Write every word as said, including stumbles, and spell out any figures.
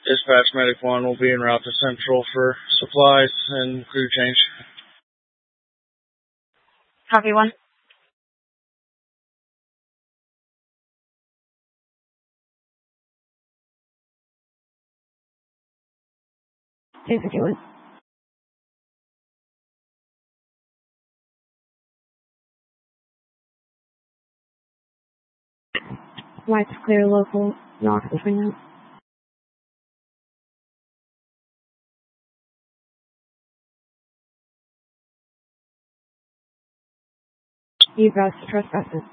Dispatch Medic one will be en route to Central for supplies and crew change. Copy one. two fifty-one. Lights clear local, knock between them. You've got trespassing.